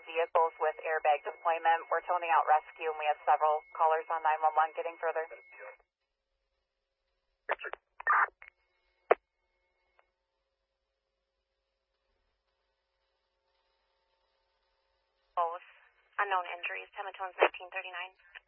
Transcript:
vehicles with airbag deployment. We're toning out rescue, and we have several callers on 911 getting further. Both unknown injuries, Tematone's 1939.